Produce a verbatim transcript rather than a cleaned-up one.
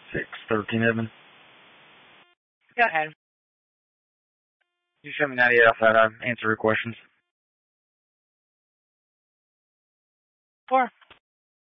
six thirteen, Evan. Go ahead. You show me ninety-eight outside. I answer your questions. Four.